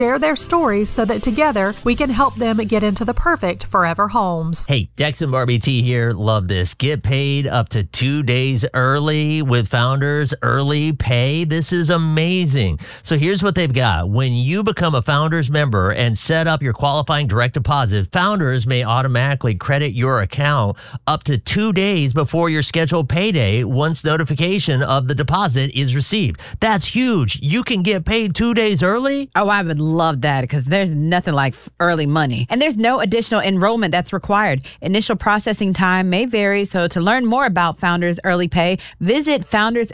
share their stories so that together we can help them get into the perfect forever homes. Hey, Dex and Barbie T here. Love this. Get paid up to 2 days early with Founders Early Pay. This is amazing. So here's what they've got. When you become a Founders member and set up your qualifying direct deposit, Founders may automatically credit your account up to 2 days before your scheduled payday once notification of the deposit is received. That's huge. You can get paid 2 days early? Oh, I would love that because there's nothing like early money. And there's no additional enrollment that's required. Initial processing time may vary, so to learn more about Founders Early Pay, visit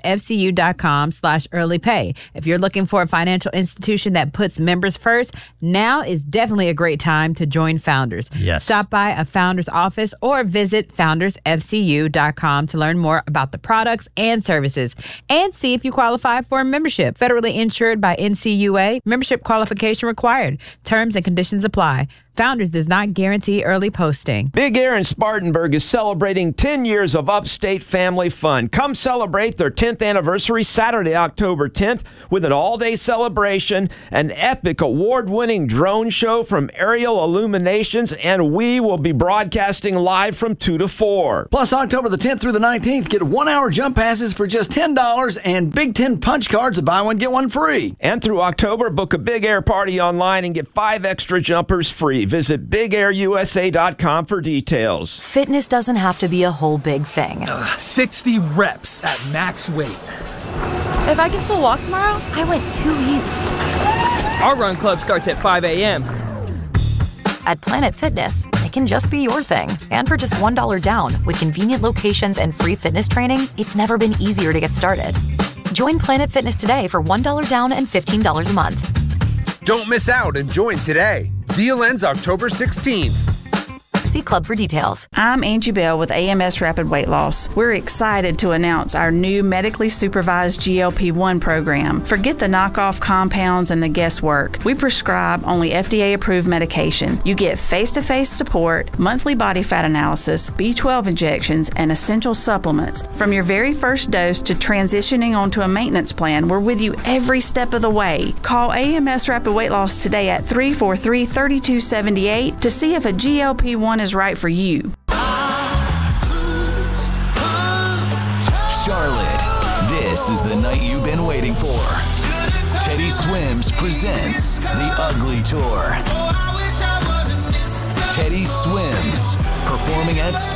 foundersfcu.com/earlypay. If you're looking for a financial institution that puts members first, now is definitely a great time to join Founders. Yes. Stop by a Founders office or visit foundersfcu.com to learn more about the products and services and see if you qualify for a membership. Federally insured by NCUA. Membership qualification required. Terms and conditions apply. Founders does not guarantee early posting. Big Air in Spartanburg is celebrating 10 years of upstate family fun. Come celebrate their 10th anniversary Saturday, October 10th with an all-day celebration, an epic award-winning drone show from Aerial Illuminations, and we will be broadcasting live from 2 to 4. Plus, October the 10th through the 19th, get 1-hour jump passes for just $10 and Big Ten punch cards to buy one, get one free. And through October, book a Big Air party online and get 5 extra jumpers free. Visit BigAirUSA.com for details. Fitness doesn't have to be a whole big thing. 60 reps at max weight. If I can still walk tomorrow, I went too easy. Our run club starts at 5 a.m. At Planet Fitness, it can just be your thing. And for just $1 down, with convenient locations and free fitness training, it's never been easier to get started. Join Planet Fitness today for $1 down and $15 a month. Don't miss out and join today. Deal ends October 16th. See Club for details. I'm Angie Bell with AMS Rapid Weight Loss. We're excited to announce our new medically supervised GLP-1 program. Forget the knockoff compounds and the guesswork. We prescribe only FDA-approved medication. You get face-to-face support, monthly body fat analysis, B12 injections, and essential supplements. From your very first dose to transitioning onto a maintenance plan, we're with you every step of the way. Call AMS Rapid Weight Loss today at 343-3278 to see if a GLP-1 is right for you. Charlotte, this is the night you've been waiting for. Teddy Swims presents The Ugly Tour. Teddy Swims, performing at